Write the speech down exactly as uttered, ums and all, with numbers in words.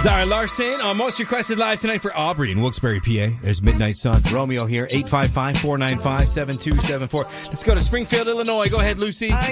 Zara Larson on Most Requested Live tonight for Aubrey in Wilkes-Barre, P A. There's Midnight Sun. Romeo here, eight five five, four nine five, seven two seven four. Let's go to Springfield, Illinois. Go ahead, Lucy.